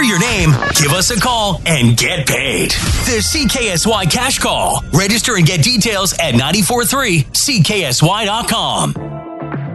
Enter your name, give us a call, and get paid. The CKSY Cash Call. Register and get details at 943CKSY.com.